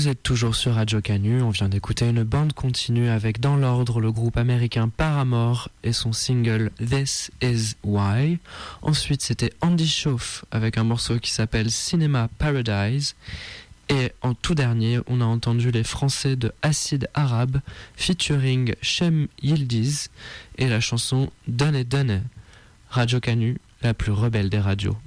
Vous êtes toujours sur Radio Canu, on vient d'écouter une bande continue avec dans l'ordre le groupe américain Paramore et son single This Is Why. Ensuite c'était Andy Shauf avec un morceau qui s'appelle Cinema Paradise. Et en tout dernier, on a entendu les Français de Acide Arabe featuring Shem Yildiz et la chanson Donne Donne. Radio Canu, la plus rebelle des radios.